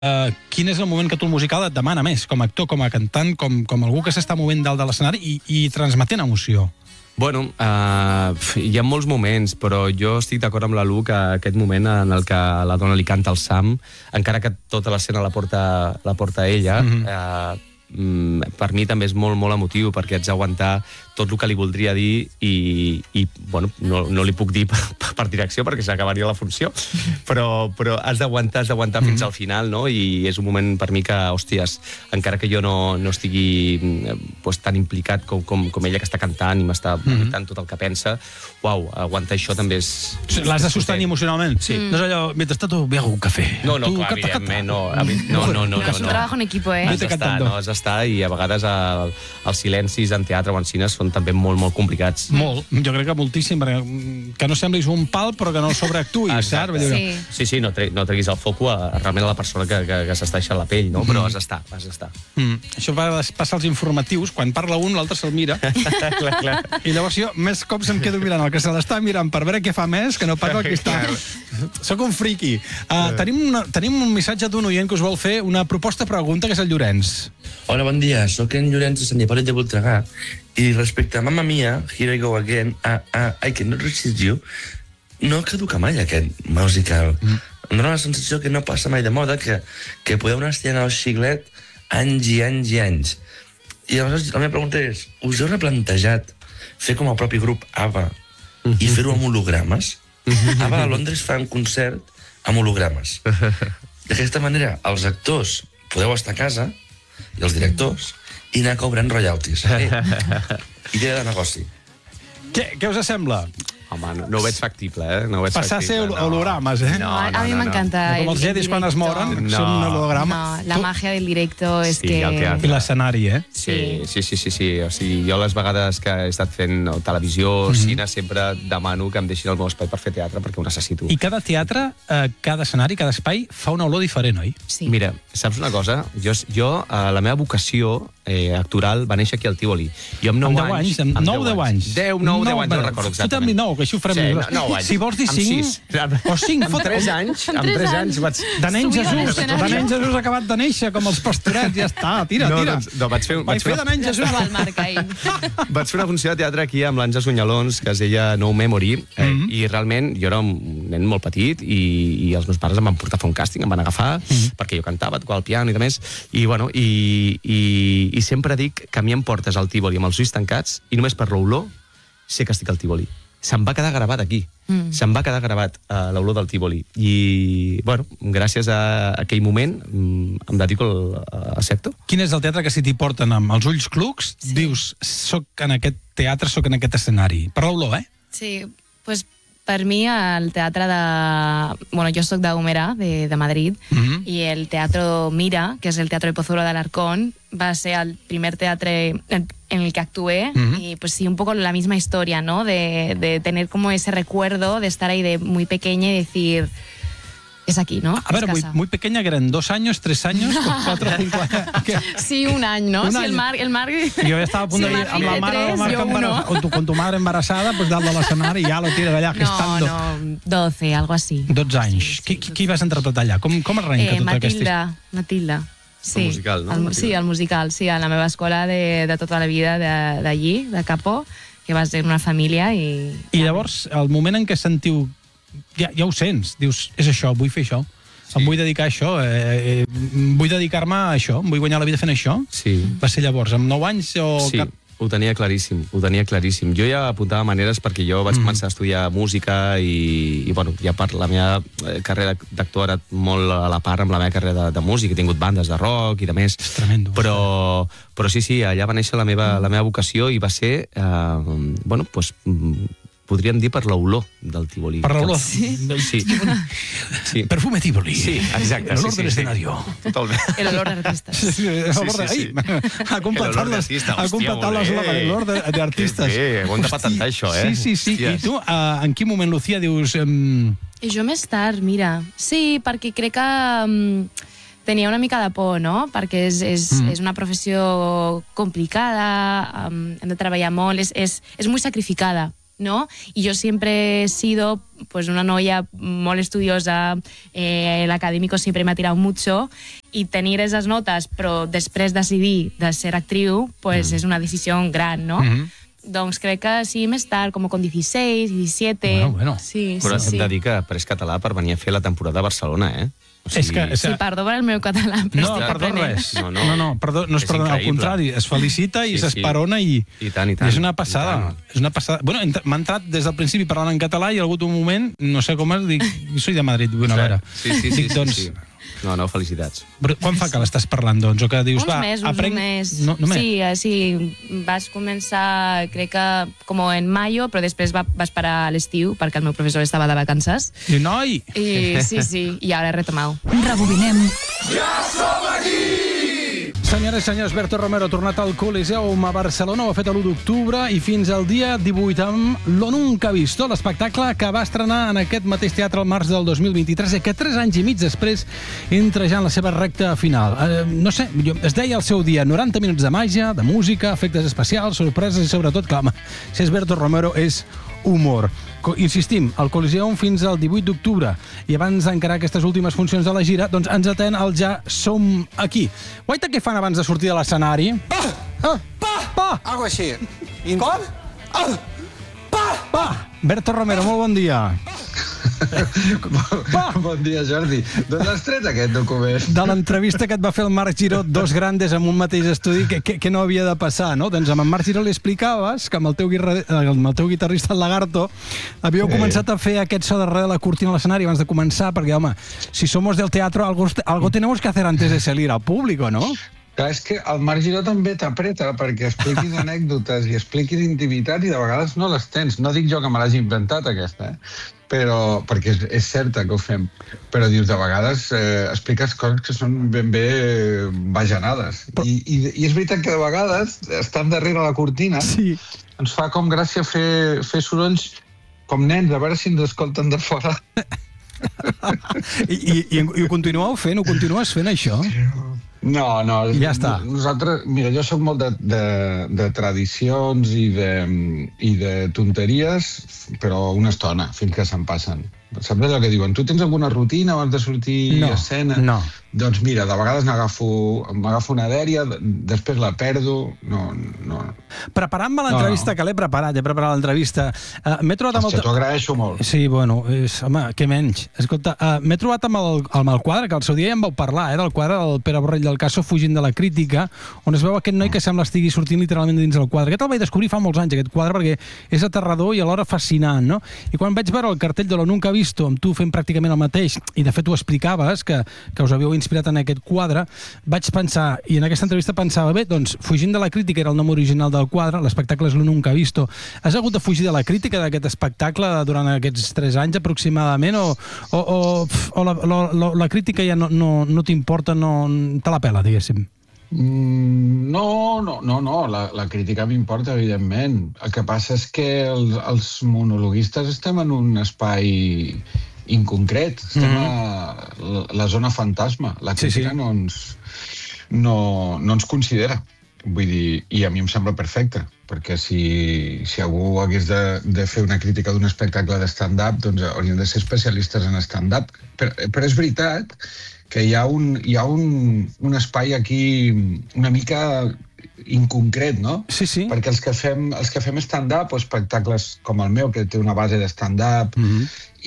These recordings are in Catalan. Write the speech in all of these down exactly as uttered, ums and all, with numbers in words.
Uh, quin és el moment que tu el musical et demana més, com a actor, com a cantant, com, com algú que s'està movent dalt de l'escenari i, i transmetent emoció? Bueno, uh, hi ha molts moments, però jo estic d'acord amb la Lu que aquest moment en el que la dona li canta el Sam, encara que tota l'escena la porta, la porta ella, mm-hmm. uh, per mi també és molt, molt emotiu, perquè haig d'aguantar tot el que li voldria dir i, i bueno, no, no li puc dir per, per direcció perquè s'acabaria la funció, però, però has d'aguantar, has d'aguantar mm-hmm. fins al final, no? I és un moment per mi que, hòsties, encara que jo no, no estigui pues, tan implicat com, com, com ella que està cantant i m'està mm-hmm. evitant tot el que pensa, uau, aguantar això també és... L'has de sostenir emocionalment? Sí. No és allò, mentre tu me hago un cafè. No, no, tu, clar, cata, evidentment, no. No, no, no. És un treball en equip, eh? Has d'estar, no? Has d'estar i a vegades el, els silencis en teatre o en cine són també molt, molt complicats. Molt, jo crec que moltíssim, perquè que no semblis un pal però que no sobreactuïs, saps? Sí. sí, sí, no, tre no treguis el foco a, a realment a la persona que, que, que s'està deixant la pell, no? Però has d'estar, has d'estar. Mm. Això va passar als informatius, quan parla un, l'altre se'l mira. clar, clar. I llavors jo més cops em quedo mirant el que se l'està mirant per veure què fa més, que no pas el que està. Soc un friqui. Uh, tenim, una, tenim un missatge d'un oient que us vol fer una proposta pregunta, que és el Llorenç. Hola, bon dia, sóc en Llorenç de Sant Hipòlit de Voltregà i respecte a Mamma Mia, Here I Go Again, ah, ah, I Cannot Resist You, no caduca mai aquest musical. Mm. Em dóna la sensació que no passa mai de moda, que, que podeu anar estirant el xiclet anys i anys i anys. I llavors la meva pregunta és, us heu replantejat fer com el propi grup ABBA mm-hmm. i fer-ho amb hologrames? Mm-hmm. ABBA a Londres fa un concert amb hologrames. D'aquesta manera, els actors podeu estar a casa i els directors i anar cobrant royalties. Eh? Idea de negoci. Què, què us sembla? Home, no, no ho veig factible, eh? No ho veig Passar factible, a ser hologrames, eh? No, no, a mi m'encanta. No. Com els jedis quan es moren, no. Són un holograma. No, la màgia del directo és sí, que... I l'escenari, eh? Sí, sí, sí, sí, sí. O sigui, jo les vegades que he estat fent no, televisió, mm-hmm. cine, sempre demano que em deixin el meu espai per fer teatre, perquè ho necessito. I cada teatre, eh, cada escenari, cada espai, fa una olor diferent, oi? Sí. Mira, saps una cosa? Jo, jo eh, la meva vocació eh, actoral va néixer aquí al Tívoli. Jo amb nou anys... Amb nou, deu anys. deu, nou, deu anys, no recordo exactament. Fotem-li nou, que això ho farem sí, no, Si vols dir cinc... O cinc, amb tres anys, amb tres anys vaig... De nen Jesús, de nen Jesús acabat de néixer, com els pastorets, ja està, tira, no, tira. Doncs, no, vaig fer, vaig fer de nen Jesús. Estava al marc, ahir. Vaig fer una funció de teatre aquí amb l'Àngels Unyalons, que es deia No Memory, eh, mm-hmm. i realment jo era un nen molt petit i, i els meus pares em van portar a fer un càsting, em van agafar, mm-hmm. perquè jo cantava, tocava el piano i de més, i, bueno, i, i, i sempre dic que a mi em portes al Tívoli amb els ulls tancats i només per l'olor sé que estic al Tívoli. Se'm va quedar gravat aquí. Mm. Se'm va quedar gravat a l'olor del Tívoli. I, bueno, gràcies a aquell moment em dedico al, al sector. Quin és el teatre que si t'hi porten amb els ulls clucs, sí. dius, soc en aquest teatre, soc en aquest escenari? Per l'olor, eh? Sí, doncs pues, per mi el teatre de... Bueno, jo soc de Gomera, de, de Madrid, mm-hmm. i el Teatro Mira, que és el Teatro de Pozuelo de Alarcón, va ser el primer teatre en el que actué, uh-huh. y pues sí, un poco la misma historia, ¿no? De, de tener como ese recuerdo de estar ahí de muy pequeña y decir, es aquí, ¿no? A ver, muy, muy pequeña, que eran dos años, tres años, cuatro, cinco años. Sí, un año, ¿no? Un si año. el Marc... El Marc... Yo estaba a punto si de ir a la madre embarazada, con, tu, con tu madre embarazada, pues darle al escenari y ya lo tires allà gestando. No, no, doce, algo así. dotze anys. Sí, sí, qui, qui, qui vas interpretar allà? Com, com arrenca eh, tota aquesta Matilda, Matilda. Sí, el musical, no? El, sí, el musical, sí, a la meva escola de, de tota la vida d'allí, de, de Capó, que va ser una família i... I llavors, el moment en què sentiu... Ja, ja ho sents, dius, és això, vull fer això. Sí. Em vull dedicar a això, eh, eh, vull dedicar-me a això, em vull guanyar la vida fent això. Sí. Va ser llavors, amb nou anys o... Sí. Cap... Ho tenia claríssim, ho tenia claríssim. Jo ja apuntava maneres perquè jo vaig mm. començar a estudiar música i, i bueno, ja per la meva carrera d'actor ha anat molt a la part amb la meva carrera de, de música. He tingut bandes de rock i de més. És tremendo. Però, però sí, sí, allà va néixer la meva, la meva vocació i va ser, eh, bueno, doncs... podríem dir per l'olor del Tívoli. Per l'olor? Sí. Sí. sí. Perfume Tívoli. Sí, exacte. El olor sí, de sí, l'escenario. Sí. Totalment. El olor d'artistes. Sí, sí, el olor de... Sí, sí, sí. Ha completat les... Ha completat les... L'olor d'artistes. Que bé, ho hem de patentar, això, eh? Sí, sí, sí. I tu, uh, en quin moment, Lucía, dius... Um... I jo més tard, mira. Sí, perquè crec que... Um, tenia una mica de por, no? Perquè és, és, mm. és una professió complicada, um, hem de treballar molt, és, és, és molt sacrificada. ¿no? Y yo siempre he sido pues una novia muy estudiosa, eh, el académico siempre me ha tirado mucho, y tener esas notas, però després decidir de ser actriu, pues mm. és una decisió gran, no? Mm-hmm. Doncs crec que sí, més tard, com con dieciséis, diecisiete... Bueno, bueno. Sí, Però sí, hem sí. de dir que Après Català per venir a fer la temporada a Barcelona, eh? O sigui... És que, és... Sí, perdó per el meu català. No, perdó res. No, no, no, no, perdó, no és, és perdó, al contrari, es felicita i sí, s'esperona i... I tant, i tant. És una passada. És una passada. Bueno, m'ha entrat des del principi parlant en català i ha hagut un moment, no sé com és, dic, soy de Madrid, vull anar a veure. Sí, sí, sí. Dic, doncs, sí, sí. No, no, felicitats. Però quan fa que l'estàs parlant, doncs? O que dius, uns va, mesos, aprenc... un mes. No, només? Sí, sí, vas començar, crec que com en maio, però després va, va esperar a l'estiu perquè el meu professor estava de vacances. I noi! I, sí, sí, i ara he retomado. Rebobinem. Ja som aquí! Senyores i senyors, Berto Romero ha tornat al Coliseum a Barcelona, ho ha fet l'u d'octubre i fins al dia divuit amb Lo Nunca Visto, l'espectacle que va estrenar en aquest mateix teatre al març del dos mil vint-i-tres i que tres anys i mig després entra ja en la seva recta final. Eh, no sé, es deia al seu dia noranta minuts de màgia, de música, efectes especials, sorpreses i sobretot, clar, home, si és Berto Romero és humor. Insistim, al Coliseum fins al divuit d'octubre. I abans d'encarar aquestes últimes funcions de la gira, doncs ens atén el Ja Som Aquí. Guaita, què fan abans de sortir de l'escenari? Pa! Ah, Pa! pa! Algo així. Com? Ah! Pa! Pa! Berto Romero, molt bon dia. Pa! Bon dia, Jordi. D'on has tret aquest document? De l'entrevista que et va fer el Marc Giró, dos grandes en un mateix estudi, que, que, que no havia de passar, no? Doncs amb en Marc Giró li explicaves que amb el teu, guirre, amb el teu guitarrista, el Lagarto, havíeu eh. començat a fer aquest so darrere de la cortina a l'escenari abans de començar, perquè, home, si somos del teatro, algo, algo tenemos que hacer antes de salir al público, ¿no? Clar, és que el Marc Giró també t'apreta perquè expliquis anècdotes i expliquis intimitat i de vegades no les tens. No dic jo que me l'hagi inventat, aquesta, eh? Però, perquè és, és certa que ho fem. Però dius, de vegades eh, expliques coses que són ben bé bajanades. Però... I, i, I és veritat que de vegades, estant darrere la cortina, sí. ens fa com gràcia fer, fer sorolls com nens, a veure si ens escolten de fora. I, i, i, I ho continueu fent? Ho continues fent, això? No, no. Ja està. Nosaltres, mira, jo soc molt de, de, de tradicions i de, i de tonteries, però una estona, fins que se'n passen. Saps allò que diuen? Tu tens alguna rutina abans de sortir no, a escena? No. Doncs mira, de vegades m'agafo una dèria, després la perdo, no... no. Preparant-me l'entrevista, no, no. que l'he preparat, he preparat l'entrevista, uh, m'he trobat amb... Hòstia, t'ho agraeixo molt. Sí, bueno, és, home, què menys. Escolta, uh, m'he trobat amb el, amb el quadre, que al seu dia ja em vau parlar, eh, del quadre del Pere Borrell del Caso, Fugint de la crítica, on es veu aquest noi que sembla estigui sortint literalment dins del quadre. Aquest el vaig descobrir fa molts anys, aquest quadre, perquè és aterrador i alhora fascinant, no? I quan vaig veure el cartell de Lo Nunca Visto, amb tu fent pràcticament el mateix, i de fet ho explicaves, que, que us havíeu inspirat en aquest quadre, vaig pensar, i en aquesta entrevista pensava, bé, doncs, Fugint de la crítica era el nom original del quadre, l'espectacle és Lo Nunca Visto. Has hagut de fugir de la crítica d'aquest espectacle durant aquests tres anys aproximadament, o, o, o, o la, la, la, la crítica ja no, no, no t'importa, no, te la pela, diguéssim? Mm, no, no, no, no. La, la crítica m'importa, evidentment. El que passa és que el, els monologuistes estem en un espai inconcret, estem mm. a la, la zona fantasma. La crítica sí, sí. no ens no, no ens considera. Vull dir, i a mi em sembla perfecte, perquè si, si algú hagués de, de fer una crítica d'un espectacle de stand-up, doncs haurien de ser especialistes en stand-up. Però, però és veritat que hi ha un, hi ha un, un espai aquí una mica inconcret, no? Sí, sí. Perquè els que fem, els que fem stand-up o espectacles com el meu, que té una base de stand-up, mm-hmm.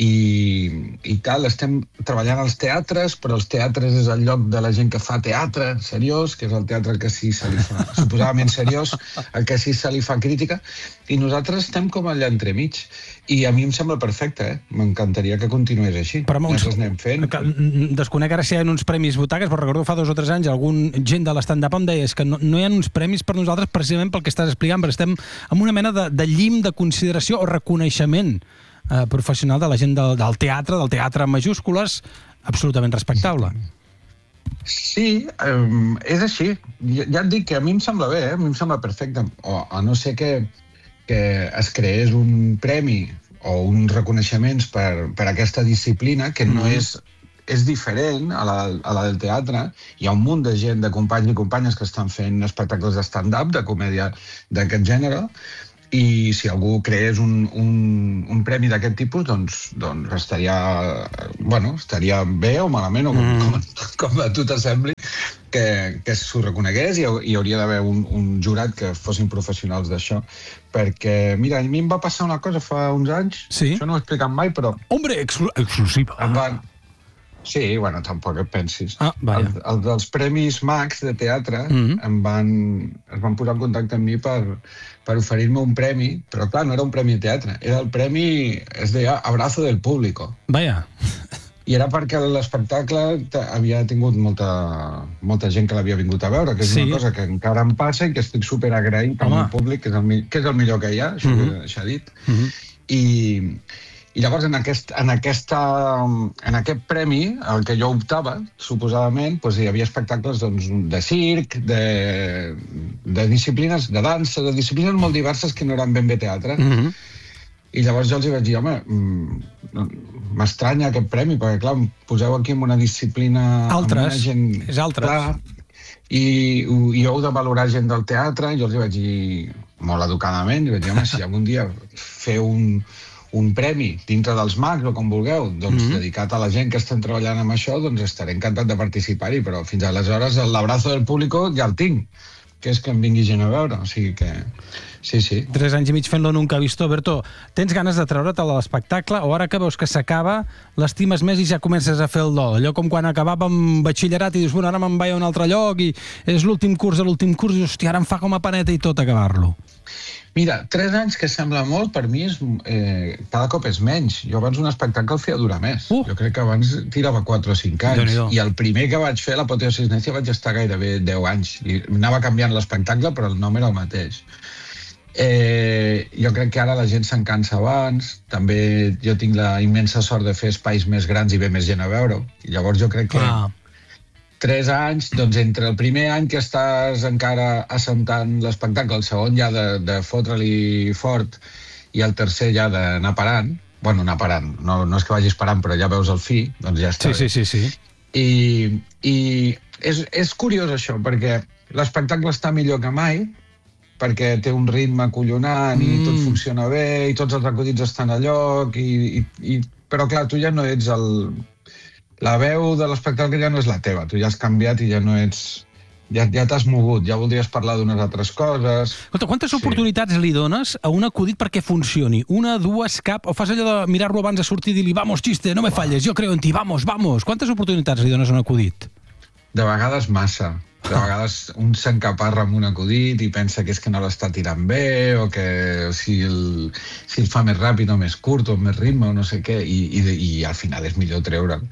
i, i tal, estem treballant als teatres, però els teatres és el lloc de la gent que fa teatre seriós, que és el teatre que sí se li fa, suposadament seriós, el que sí se li fa crítica, i nosaltres estem com allà entremig. I a mi em sembla perfecte, eh? M'encantaria que continués així. Però nosaltres anem fent. Que, desconec ara si hi ha uns premis butaques, però recordo fa dos o tres anys algun gent de l'stand-up em deia que no, no hi ha uns premis per nosaltres precisament pel que estàs explicant, perquè estem en una mena de, de llim de consideració o reconeixement eh, professional de la gent del, del teatre, del teatre en majúscules, absolutament respectable. Sí, um, és així. Ja, ja et dic que a mi em sembla bé, eh? A mi em sembla perfecte. O, a no ser que que es creés un premi o uns reconeixements per, per aquesta disciplina, que no mm. és, és diferent a la, a la del teatre. Hi ha un munt de gent, de companys i companyes que estan fent espectacles de stand-up, de comèdia d'aquest gènere, i si algú creés un, un, un premi d'aquest tipus, doncs, doncs estaria, bueno, estaria bé o malament, o com, mm. com, com a tu t'assembli, que, que s'ho reconegués i hi hauria d'haver un, un jurat que fossin professionals d'això. Perquè, mira, a mi em va passar una cosa fa uns anys, sí? Això no ho he explicat mai, però... Hombre, exclu exclusiva. Em van... Sí, bueno, tampoc et pensis. Ah, vaja. El, el dels Premis Max de teatre mm-hmm. em van, es van posar en contacte amb mi per, per oferir-me un premi, però clar, no era un premi de teatre, era el premi, es deia Abrazo del Público. Vaja. I era perquè l'espectacle havia tingut molta, molta gent que l'havia vingut a veure, que és sí. Una cosa que encara em passa i que estic superagraït amb el públic, que és el, que és el millor que hi ha, això mm-hmm. que s'ha dit. Mm-hmm. I... I llavors, en aquest, en, aquesta, en aquest premi, al que jo optava, suposadament, doncs hi havia espectacles doncs, de circ, de, de disciplines, de dansa, de disciplines molt diverses que no eren ben bé teatre. Mm-hmm. I llavors jo els hi vaig dir, home, m'estranya aquest premi, perquè, clar, em poseu aquí en una disciplina... Altres, gent, és altres. Clar, i, i heu de valorar gent del teatre, i jo els hi vaig dir, molt educadament, i vaig dir, home, si algun dia feu un... un premi dintre dels Mags, o com vulgueu, doncs mm-hmm. dedicat a la gent que estem treballant amb això, doncs estaré encantat de participar-hi, però fins aleshores l'abrazo del público ja el tinc, que és que em vingui gent a veure, o sigui que... Sí, sí. Tres anys i mig fent-lo nunca visto. Berto, tens ganes de treure't de l'espectacle o ara que veus que s'acaba, l'estimes més i ja comences a fer el dol? Allò com quan acabàvem batxillerat i dius, bueno, ara me'n vaig a un altre lloc i és l'últim curs de l'últim curs i, hòstia, ara em fa com a paneta i tot acabar-lo. Mira, tres anys que sembla molt, per mi és, eh, cada cop és menys. Jo abans un espectacle el feia durar més. Uh. Jo crec que abans tirava quatre o cinc anys. I el primer que vaig fer, l'Apoteosis Necia, vaig estar gairebé deu anys. I anava canviant l'espectacle, però el nom era el mateix. Eh, jo crec que ara la gent se'n cansa abans. També jo tinc la immensa sort de fer espais més grans i ve més gent a veure-ho. I llavors jo crec que... Ah. Tres anys, doncs entre el primer any que estàs encara assentant l'espectacle, el segon ja de, de fotre-li fort i el tercer ja d'anar parant, bueno, anar parant, no, no és que vagis parant, però ja veus el fi, doncs ja està. Sí, sí, sí, sí. I, i és, és curiós això, perquè l'espectacle està millor que mai, perquè té un ritme acollonant mm. i tot funciona bé, i tots els acudits estan a lloc, i, i, i, però clar, tu ja no ets el... La veu de l'espectacle ja no és la teva, tu ja has canviat i ja no ets... Ja, ja t'has mogut, ja voldries parlar d'unes altres coses... Escolta, quantes sí. oportunitats li dones a un acudit perquè funcioni? Una, dues, cap? O fas allò de mirar-lo abans de sortir i dir-li vamos, xiste, no me falles, jo creo en ti, vamos, vamos. Quantes oportunitats li dones a un acudit? De vegades massa. De vegades un s'encaparra amb un acudit i pensa que és que no l'està tirant bé o que si el, si el fa més ràpid o més curt o més ritme o no sé què, i, i, i al final és millor treure'l.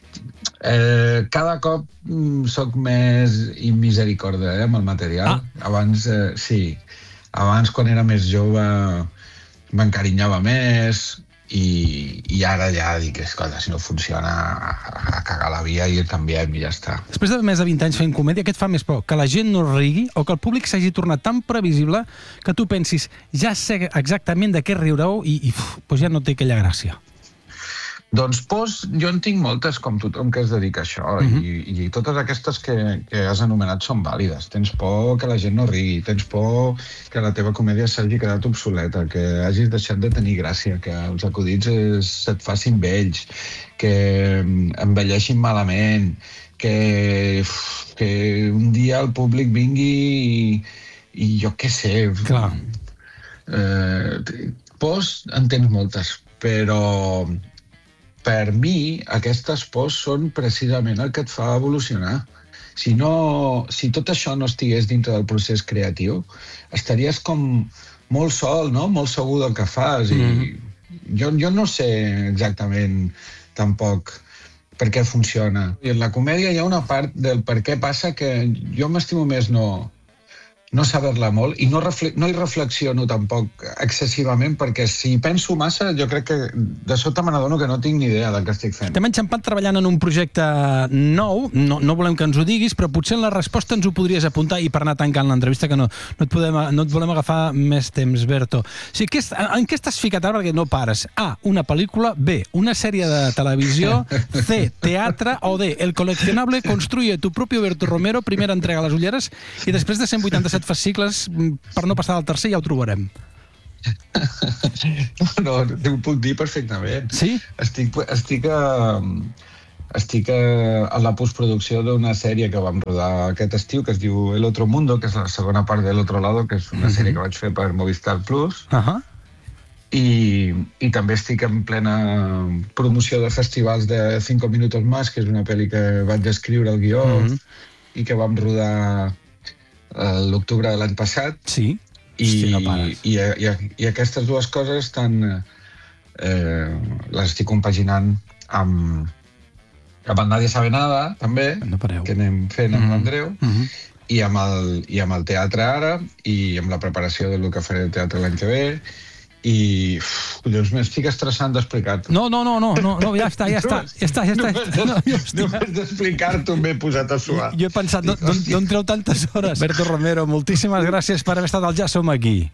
Eh, cada cop mm, soc més immisericorde eh, amb el material. Ah. Abans, eh, sí, abans quan era més jove m'encarinyava més i, i ara ja dic, escolta, si no funciona a, a cagar la via i el canviem i ja està. Després de més de vint anys fent comèdia, què et fa més por? Que la gent no rigui o que el públic s'hagi tornat tan previsible que tu pensis, ja sé exactament de què riureu i, i uf, doncs ja no té aquella gràcia? Doncs pors, jo en tinc moltes, com tothom que es dedica a això, uh-huh. i, i totes aquestes que, que has anomenat són vàlides. Tens por que la gent no rigui, tens por que la teva comèdia s'hagi quedat obsoleta, que hagis deixat de tenir gràcia, que els acudits es, se't facin vells, que envelleixin malament, que, que un dia el públic vingui i, i jo què sé... Clar. Eh, pors en tens moltes, però... Per mi, aquestes pors són precisament el que et fa evolucionar. Si, no, si tot això no estigués dintre del procés creatiu, estaries com molt sol, no? Molt segur del que fas. Mm. I jo, jo no sé exactament tampoc per què funciona. I en la comèdia hi ha una part del per què passa que jo m'estimo més no... no saber-la molt, i no, refle- no hi reflexiono tampoc excessivament, perquè si penso massa, jo crec que de sota me n'adono que no tinc ni idea del que estic fent. T'hem enxampat treballant en un projecte nou, no, no volem que ens ho diguis, però potser en la resposta ens ho podries apuntar i per anar tancant l'entrevista, que no, no, et podem, no et volem agafar més temps, Berto. O sigui, què, en què estàs ficat ara? Perquè no pares. A, una pel·lícula, B, una sèrie de televisió, C, teatre, o D, el coleccionable Construye tu propio Berto Romero, primera entrega a les ulleres, i després de cent vuitanta-set fascicles, per no passar al tercer ja ho trobarem. No, t'ho puc dir perfectament. Sí? Estic, estic, a, estic a, a la postproducció d'una sèrie que vam rodar aquest estiu, que es diu El Otro Mundo, que és la segona part de El Otro Lado, que és una uh-huh. sèrie que vaig fer per Movistar Plus. Uh -huh. I, i també estic en plena promoció de festivals de Cinco Minutos Más, que és una pel·li que vaig escriure el guió uh -huh. i que vam rodar l'octubre de l'any passat. Sí. I, Hosti, no i, i, i aquestes dues coses estan, eh, les estic compaginant amb, amb el Nadie sabe nada, també, no que anem fent amb mm -hmm. l'Andreu, mm -hmm. i, amb el, i amb el teatre ara, i amb la preparació del que faré al teatre l'any que ve, i uf, collons, m'estic estressant d'explicar-t'ho. No, no, no, no, no, no, ja està, ja està, ja està, ja està. No, només d'explicar-t'ho m'he posat a suar. Jo he pensat, d'on treu tantes hores? Berto Romero, moltíssimes gràcies per haver estat al Ja Som Aquí.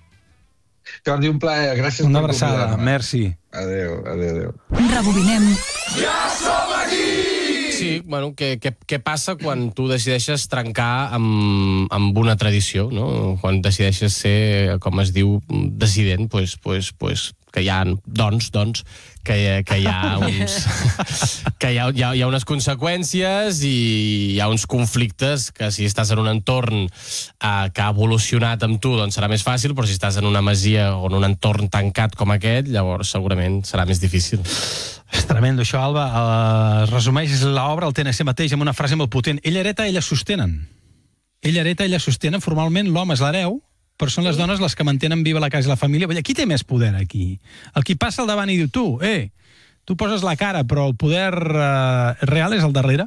Jordi, un plaer, gràcies Una per abraçada, convidar-me. merci. Adéu, adéu, adéu. Rebobinem. Ja som aquí! Sí, bueno, què, què, què passa quan tu decideixes trencar amb, amb una tradició, no? Quan decideixes ser, com es diu, dissident, pues, pues, pues, que hi ha, doncs, doncs, que, que hi ha uns... que hi ha, hi, ha, hi ha unes conseqüències i hi ha uns conflictes que si estàs en un entorn eh, que ha evolucionat amb tu, doncs serà més fàcil, però si estàs en una masia o en un entorn tancat com aquest, llavors segurament serà més difícil. És tremendo, això, Alba. Uh, resumeix l'obra, el T N C mateix, amb una frase molt potent. Ell hereta, elles sostenen. Ell hereta, elles sostenen. Formalment, l'home és l'hereu, però són les dones les que mantenen viva la casa i la família. Qui té més poder aquí? El qui passa al davant i diu, tu, eh, tu poses la cara, però el poder uh, real és al darrere?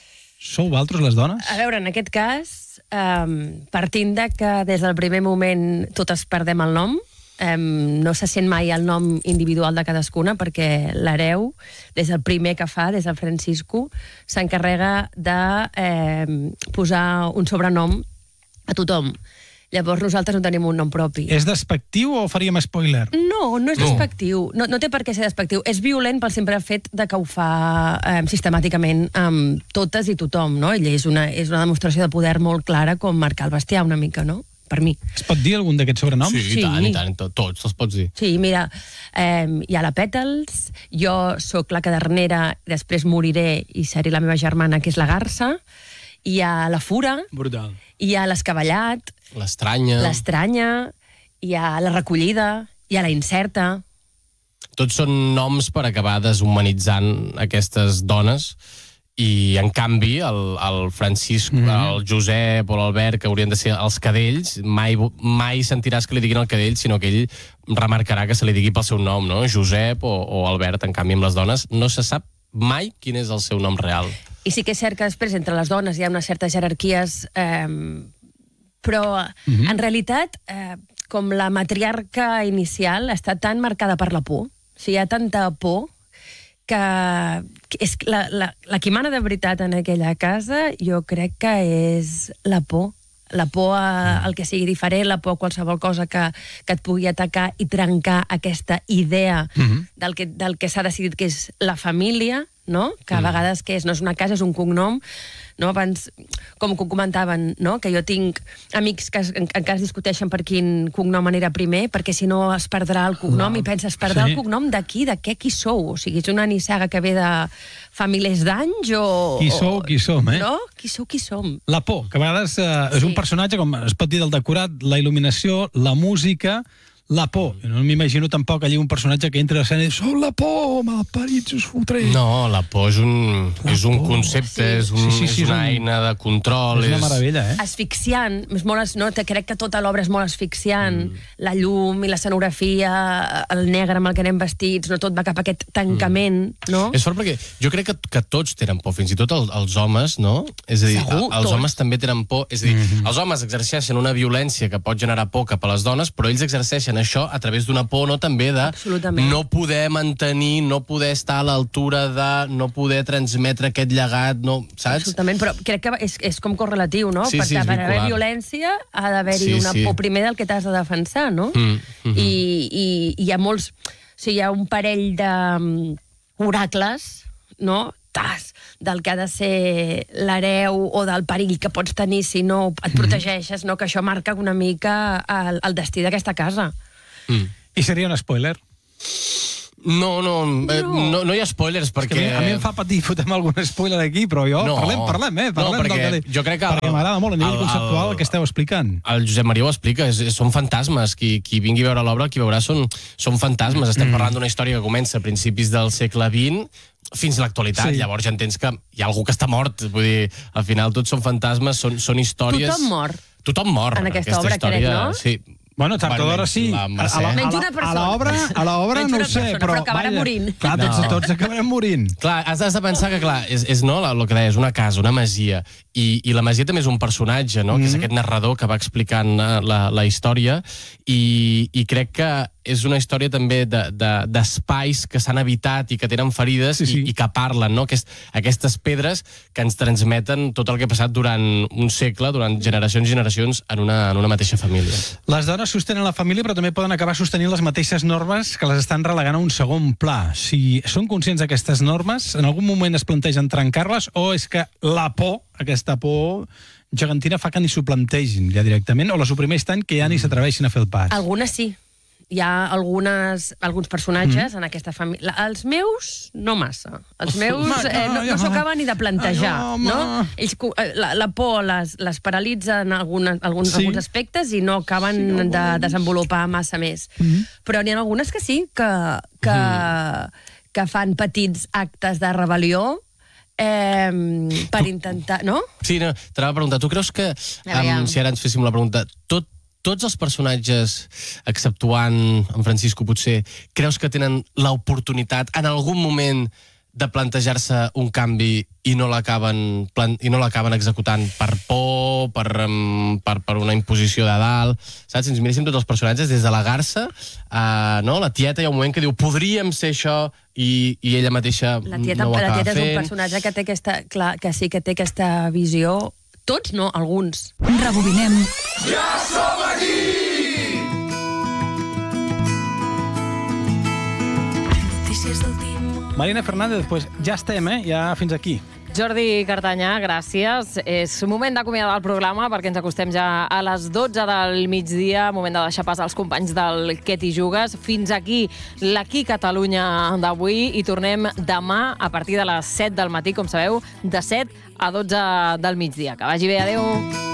Sou vosaltres, les dones? A veure, en aquest cas, um, partint de que des del primer moment totes perdem el nom, Um, no se sent mai el nom individual de cadascuna, perquè l'hereu, des del primer que fa, des del Francisco, s'encarrega de eh, posar un sobrenom a tothom. Llavors nosaltres no tenim un nom propi. És despectiu o faríem spoiler? No, no és No. despectiu. No, no té per què ser despectiu. És violent pel simple fet de que ho fa eh, sistemàticament amb totes i tothom, no? Ell és una, és una demostració de poder molt clara, com marcar el bestiar una mica, no? Per mi. Es pot dir algun d'aquests sobrenoms? Sí, Sí. i tant, i tant, to- tots els pots dir. Sí, mira, eh, hi ha la Pètals, jo sóc la cadernera, després moriré i seré la meva germana, que és la Garça, hi ha la Fura, Brutal. hi ha l'Escavallat, L'estranya... l'Estranya, hi ha la Recollida, hi ha la Incerta. Tots són noms per acabar deshumanitzant aquestes dones i, en canvi, el, el Francisc, mm -hmm. el Josep o l'Albert, que haurien de ser els cadells, mai, mai sentiràs que li diguin el cadell, sinó que ell remarcarà que se li digui pel seu nom, no? Josep o, o Albert. En canvi, amb les dones no se sap mai quin és el seu nom real. I sí que és cert que després entre les dones hi ha unes certes jerarquies, eh, però mm-hmm. en realitat, eh, com la matriarca inicial està tan marcada per la por, o sigui, hi ha tanta por, que és la, la, la qui mana de veritat en aquella casa, jo crec que és la por. La por a, al que sigui diferent, la por a qualsevol cosa que, que et pugui atacar i trencar aquesta idea mm-hmm. del que, del que s'ha decidit que és la família, no? Que a vegades que és, no és una casa, és un cognom, no? Abans, com comentaven, no? Que jo tinc amics que es, en, encara es discuteixen per quin cognom anirà primer, perquè si no es perdrà el cognom, i penses, perdrà Sí. el cognom d'aquí, de què, qui sou? O sigui, és una nissaga que ve de fa milers d'anys o... Qui sou, qui som, eh? No? Qui sou, qui som? La por, que a vegades eh, és Sí. un personatge, com es pot dir, del decorat, la il·luminació, la música, la por. Jo no m'imagino tampoc allí un personatge que entra a l'escena i diu, sou la por, malparits, us fotré. No, la por és un, La és un por. concepte, Sí. és, un, Sí, sí, sí, és una és un- eina de control. És una meravella, eh? Asfixiant, és molt, as- no? Crec que tota l'obra és molt asfixiant, mm. la llum i l'escenografia, el negre amb el que anem vestits, no tot va cap a aquest tancament, mm. no? És fort perquè jo crec que, que tots tenen por, fins i tot el, els homes, no? És a dir, Segur, els tots. homes també tenen por. És a dir, mm-hmm. els homes exerceixen una violència que pot generar por cap a les dones, però ells exerceixen això a través d'una por, no? També de Absolutament. no poder mantenir, no poder estar a l'altura de, no poder transmetre aquest llegat, no, saps? Absolutament, però crec que és, és com correlatiu, no? Sí, per sí, és per haver vincular. violència ha d'haver-hi Sí, una sí. por primer del que t'has de defensar, no? Mm, mhm. I, i, i hi ha molts... O sigui, hi ha un parell d'oracles, no?, tas, del que ha de ser l'hereu o del perill que pots tenir si no et protegeixes, no? Que això marca una mica el, el destí d'aquesta casa. Mm. I seria un spoiler? No, no, eh, no, no hi ha spoilers, perquè... És que a mi, a mi em fa patir, fotem algun spoiler aquí, però jo... No. Parlem, parlem, eh? Parlem No, perquè del que... jo crec que Perquè el- m'agrada molt a nivell el- conceptual el- el que esteu explicant. El Josep Maria ho explica, és, és, són fantasmes. Qui, qui vingui a veure l'obra, qui veurà, són, són fantasmes. Estem mm. parlant d'una història que comença a principis del segle vint fins a l'actualitat. Sí. Llavors ja entens que hi ha algú que està mort. Vull dir, al final tots són fantasmes, són, són històries... Tothom mor. Tothom mor. En aquesta obra, crec, no? Sí. Bueno, tard o d'hora sí. La A Mercè. la- a la- Menys una A persona. l'obra, a l'obra Menys no una ho sé, persona, però... però acabarà vaja, morint. Clar, tots, No. tots acabarem morint. Clar, has de, has de pensar que, clar, és, és no, el que deia, és una casa, una masia, i, i la masia també és un personatge, no?, mm -hmm. que és aquest narrador que va explicant eh, la, la història, i, i crec que és una història també d'espais de, de, que s'han habitat i que tenen ferides Sí, sí. I, i que parlen, no?, Aquest, aquestes pedres que ens transmeten tot el que ha passat durant un segle, durant generacions i generacions en una, en una mateixa família. Les dones sostenen la família, però també poden acabar sostenint les mateixes normes que les estan relegant a un segon pla. Si són conscients d'aquestes normes, en algun moment es plantegen trencar-les, o és que la por, aquesta por gegantina, fa que ni s'ho plantegin ja directament, o la suprimeix tant que ja ni s'atreveixin a fer el pas? Algunes sí. Hi ha algunes, alguns personatges mm. en aquesta família. Els meus, no massa. Els meus Home, eh, no, no s'ho acaben ni de plantejar. Ai, home. No? Ells, co- eh, la, la por les, les paralitza en algunes, alguns, Sí. alguns aspectes i no acaben Sí, de alguns. desenvolupar massa més. Mhm. Però n'hi ha algunes que sí, que, que, que fan petits actes de rebel·lió eh, per intentar... No? Sí, no, t'anava a preguntar, tu creus que, Aviam. um, si ara ens féssim la pregunta, tot, tots els personatges, exceptuant en Francisco potser, creus que tenen l'oportunitat en algun moment de plantejar-se un canvi i no l'acaben plan- i no l'acaben executant per por, per, um, per, per una imposició de dalt, saps? Si ens miréssim tots els personatges, des de la garça, uh, no? La tieta hi ha un moment que diu podríem ser això, i, i ella mateixa La tieta, no ho la acaba tieta és un fent. personatge que té aquesta, clar, que sí que té aquesta visió. Tots no, alguns. Rebobinem. Marina Fernández, pues ja estem, eh? Ja fins aquí. Jordi Cartanyà, gràcies. És un moment d'acomiadar el programa perquè ens acostem ja a les dotze del migdia, moment de deixar pas als companys del Què t'hi jugues. Fins aquí l'Aquí Catalunya d'avui i tornem demà a partir de les set del matí, com sabeu, de set a dotze del migdia. Que vagi bé, adeu!